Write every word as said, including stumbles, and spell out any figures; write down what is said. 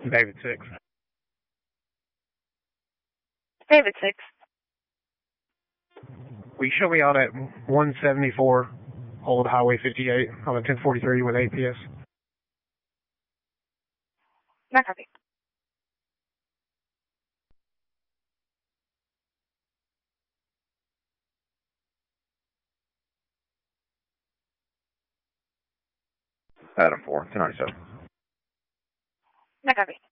David six. David six. Will you show me out at one seventy-four Old Highway fifty-eight on a ten forty-three with A P S? Not copy. Adam four, ten ninety-seven. Not copy.